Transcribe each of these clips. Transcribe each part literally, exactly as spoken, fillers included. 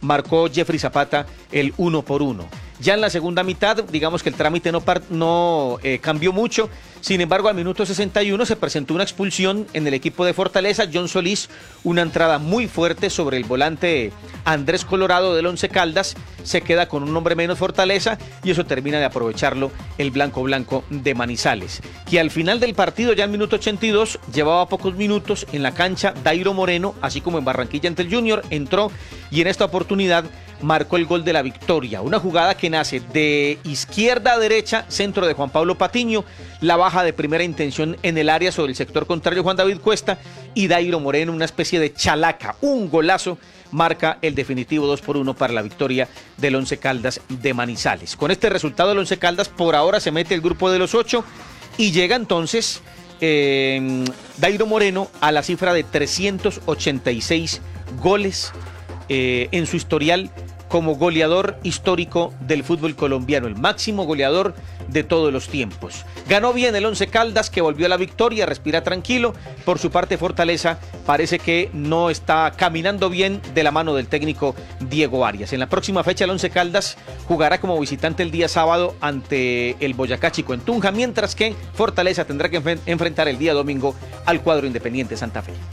marcó Jeffrey Zapata el uno por uno. Ya en la segunda mitad, digamos que el trámite no, par, no eh, cambió mucho. Sin embargo, al minuto sesenta y uno se presentó una expulsión en el equipo de Fortaleza. John Solís, una entrada muy fuerte sobre el volante Andrés Colorado del Once Caldas. Se queda con un hombre menos Fortaleza y eso termina de aprovecharlo el Blanco Blanco de Manizales. Que al final del partido, ya en minuto ochenta y dos, llevaba pocos minutos en la cancha. Dairo Moreno, así como en Barranquilla ante el Junior, entró y en esta oportunidad marcó el gol de la victoria. Una jugada que nace de izquierda a derecha, centro de Juan Pablo Patiño, la baja de primera intención en el área sobre el sector contrario Juan David Cuesta y Dairo Moreno, una especie de chalaca, un golazo, marca el definitivo dos por uno para la victoria del Once Caldas de Manizales. Con este resultado el Once Caldas por ahora se mete el grupo de los ocho y llega entonces eh, Dairo Moreno a la cifra de trescientos ochenta y seis goles eh, en su historial como goleador histórico del fútbol colombiano, el máximo goleador de todos los tiempos. Ganó bien el Once Caldas, que volvió a la victoria, respira tranquilo. Por su parte, Fortaleza parece que no está caminando bien de la mano del técnico Diego Arias. En la próxima fecha, el Once Caldas jugará como visitante el día sábado ante el Boyacá Chico en Tunja, mientras que Fortaleza tendrá que enf- enfrentar el día domingo al cuadro Independiente Santa Fe.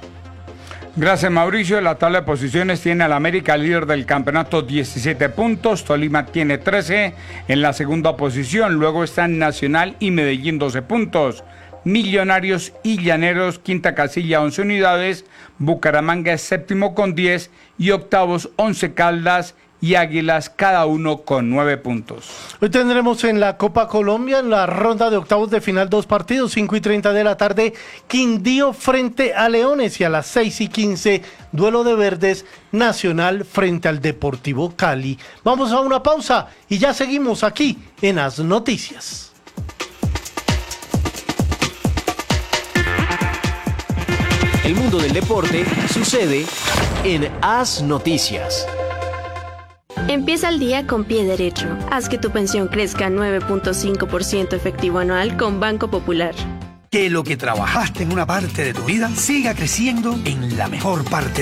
Gracias, Mauricio. La tabla de posiciones tiene al América líder del campeonato, diecisiete puntos. Tolima tiene trece en la segunda posición. Luego están Nacional y Medellín, doce puntos. Millonarios y Llaneros, quinta casilla, once unidades. Bucaramanga es séptimo con diez. Y octavos, Once Caldas y Águilas, cada uno con nueve puntos. Hoy tendremos en la Copa Colombia, en la ronda de octavos de final, dos partidos, cinco y treinta de la tarde, Quindío frente a Leones, y a las seis y quince, duelo de verdes, Nacional frente al Deportivo Cali. Vamos a una pausa y ya seguimos aquí en As Noticias. El mundo del deporte sucede en As Noticias. Empieza el día con pie derecho. Haz que tu pensión crezca nueve punto cinco por ciento efectivo anual con Banco Popular. Que lo que trabajaste en una parte de tu vida siga creciendo en la mejor parte